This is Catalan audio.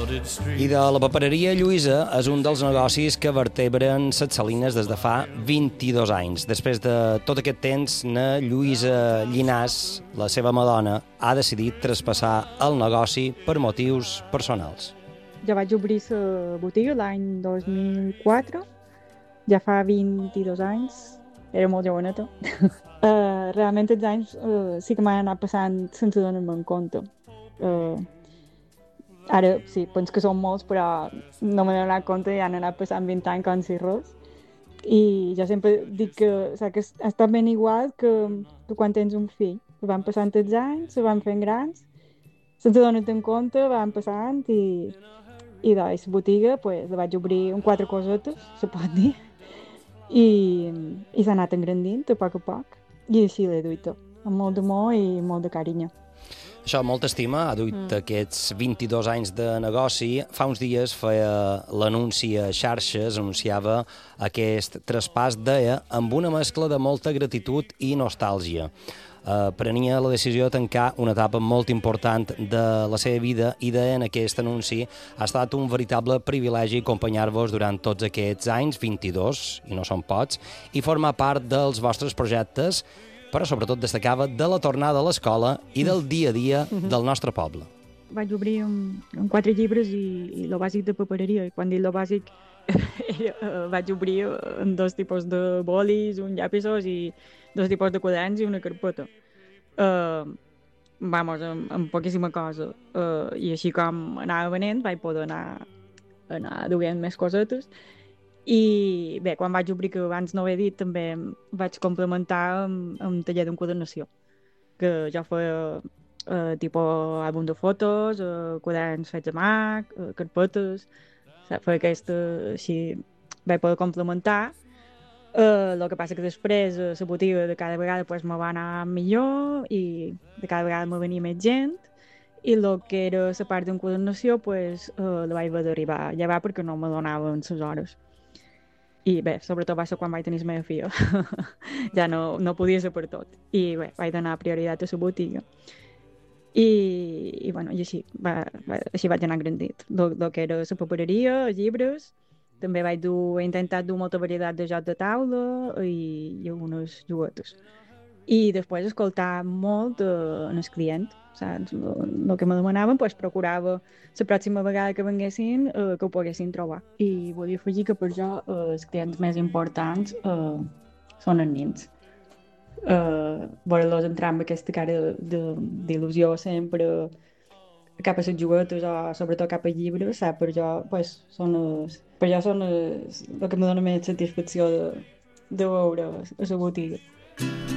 I de la papereria Lluïsa és un dels negocis que vertebren les Salines des de fa 22 anys. Després de tot aquest temps, na Lluïsa Llinàs, la seva madona, ha decidit traspassar el negoci per motius personals. Jo vaig obrir la botiga l'any 2004, ja fa 22 anys, era molt joveneta. Realment els anys sí que m'han anat passant sense donar-me en compte. Ara sí, penso que són molts, però no me n'he donat compte i han anat passant 20 anys com si res. I jo sempre dic que, que ha estat ben igual que quan tens un fill. Van passant els anys, se van fent grans, sense donar-te en compte, van passant i doncs la botiga pues, la vaig obrir amb 4 cosetes, se pot dir, i s'ha anat engrandint a poc, i així l'he duit, amb molt d'amor i molt de carinyo. Això, molta estima, ha duit aquests 22 anys de negoci. Fa uns dies feia l'anunci a xarxes, anunciava aquest traspàs, deia, amb una mescla de molta gratitud i nostàlgia. Prenia la decisió de tancar una etapa molt important de la seva vida i deia en aquest anunci ha estat un veritable privilegi acompanyar-vos durant tots aquests anys, 22, i no són pocs, i formar part dels vostres projectes, però sobretot destacava de la tornada a l'escola i del dia a dia del nostre poble. Vaig obrir amb 4 llibres i lo bàsic de papereria, i quan dic lo bàsic vaig obrir amb 2 tipus de bolis, un llapisos i 2 tipus de quaderns i una carpeta. Amb poquíssima cosa. I així com anava venent vaig poder anar duent més cosetes. I bé, quan vaig obrir, que abans no ho he dit, també vaig complementar amb un taller d'enquadernació, que jo feia tipus àlbum de fotos, quaderns fets a mà, carpetes, feia aquesta, així vaig poder complementar. El que passa que després la botiga de cada vegada pues, me va anar millor i de cada vegada me venia més gent, i el que era la part d'enquadernació pues, la vaig haver d'arribar a llevar perquè no me donaven les hores. I bé, sobretot va ser quan vaig tenir la meva filla. Ja no podia ser per tot. I bé, vaig donar prioritat a la botiga. I bueno, i així, així vaig anar engrandit. El que era la papereria, els llibres, també he intentat dur molta varietat de jocs de taula i algunes juguetes. I després escoltar molt en el client, saps? El que me demanaven, pues, procurava la pròxima vegada que venguessin que ho poguessin trobar. I volia afegir que per jo els clients més importants són els nens. Veure-los entrar amb aquesta cara d'il·lusió sempre cap a les juguetes o sobretot cap a llibres, saps? Per jo són el que em dona més satisfacció de veure a la botiga.